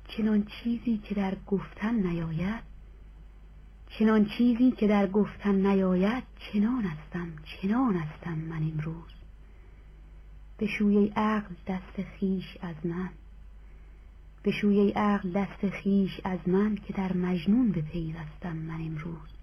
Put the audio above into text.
چنان چیزی که در گفتن نیاید، چنان چیزی که در گفتن نیاید، چنان هستم من امروز. بشوی ای عقل دست خویش از من، بشوی ای عقل دست خویش از من، که در مجنون بپیوستم من امروز.